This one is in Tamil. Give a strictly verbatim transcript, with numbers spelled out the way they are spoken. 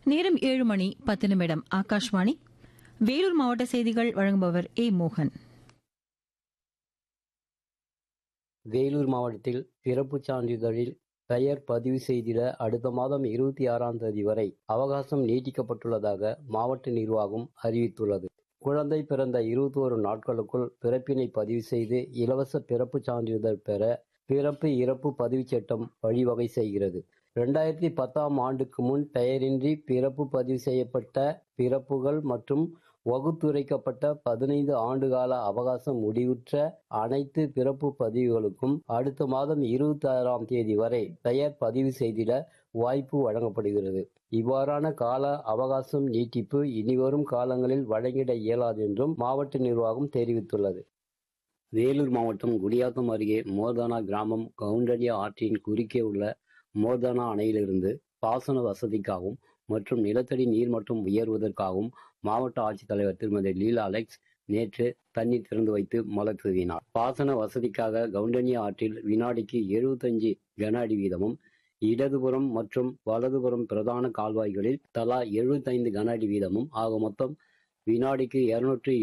நேரம் ஏழு மணி பத்து நிமிடம். ஆகாஷ்வாணி வேலூர் மாவட்ட செய்திகள் வழங்குபவர் ஏ மோகன். வேலூர் மாவட்டத்தில் பிறப்புச் சான்றிதழில் பெயர் பதிவு செய்திட அடுத்த மாதம் இருபத்தி ஆறாம் தேதி வரை அவகாசம் நீட்டிக்கப்பட்டுள்ளதாக மாவட்ட நிர்வாகம் அறிவித்துள்ளது. குழந்தை பிறந்த இருபத்தி ஒரு நாட்களுக்குள் பிறப்பினை பதிவு செய்து இலவச பிறப்புச் சான்றிதழ் பெற பிறப்பு இறப்பு பதிவுச் சட்டம் வழிவகை செய்கிறது. இரண்டாயிரத்தி பத்தாம் ஆண்டுக்கு முன் பெயரின்றி பிறப்பு பதிவு செய்யப்பட்ட பிறப்புகள் மற்றும் வகுத்துரைக்கப்பட்ட பதினைந்து ஆண்டுகால அவகாசம் முடிவுற்ற அனைத்து பிறப்பு பதிவுகளுக்கும் அடுத்த மாதம் இருபத்தி ஆறாம் தேதி வரை பெயர் பதிவு செய்திட வாய்ப்பு வழங்கப்படுகிறது. இவ்வாறான கால அவகாசம் நீட்டிப்பு இனிவரும் காலங்களில் வழங்கிட இயலாது என்றும் மாவட்ட நிர்வாகம் தெரிவித்துள்ளது. வேலூர் மாவட்டம் குடியாத்தம் அருகே மோர்தானா கிராமம் கவுண்டனியா ஆற்றின் குறுக்கே உள்ள மோர்தானா அணையிலிருந்து பாசன வசதிக்காகவும் மற்றும் நிலத்தடி நீர்மட்டம் உயர்வதற்காகவும் மாவட்ட ஆட்சித்தலைவர் திருமதி லீலா அலெக்ஸ் நேற்று தண்ணீர் திறந்து வைத்து மலர் தூவினார். பாசன வசதிக்காக கவுண்டனியா ஆற்றில் வினாடிக்கு எழுபத்தஞ்சு கன அடி வீதமும், இடதுபுறம் மற்றும் வலதுபுறம் பிரதான கால்வாய்களில் தலா எழுபத்தைந்து கன அடி வீதமும் ஆக மொத்தம் வினாடிக்கு இருநூற்று